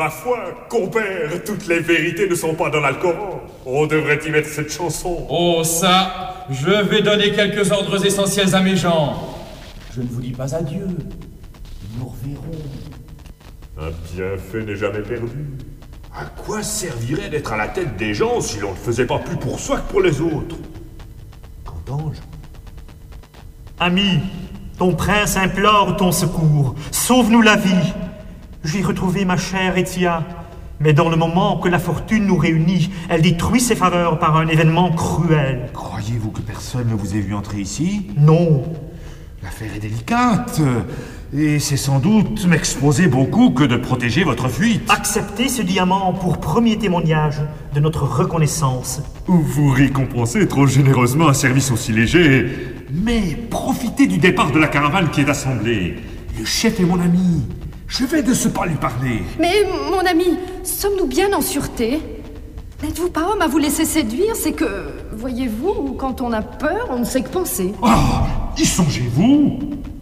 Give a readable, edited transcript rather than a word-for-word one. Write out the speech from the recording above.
Ma foi, compère, toutes les vérités ne sont pas dans l'Alcoran. On devrait y mettre cette chanson. Oh ça, je vais donner quelques ordres essentiels à mes gens. Je ne vous dis pas adieu. Nous reverrons. Un bienfait n'est jamais perdu. À quoi servirait d'être à la tête des gens si l'on ne faisait pas plus pour soi que pour les autres? Qu'entends-je? Ami, ton prince implore ton secours. Sauve-nous la vie. J'ai retrouvé ma chère Etia, mais dans le moment que la fortune nous réunit, elle détruit ses faveurs par un événement cruel. Croyez-vous que personne ne vous ait vu entrer ici? Non. L'affaire est délicate, et c'est sans doute m'exposer beaucoup que de protéger votre fuite. Acceptez ce diamant pour premier témoignage de notre reconnaissance. Vous récompensez trop généreusement un service aussi léger, mais profitez du départ de la caravane qui est assemblée. Le chef est mon ami. Je vais de ce pas lui parler. Mais, mon ami, sommes-nous bien en sûreté? N'êtes-vous pas homme à vous laisser séduire? C'est que, voyez-vous, quand on a peur, on ne sait que penser. Ah, y songez-vous?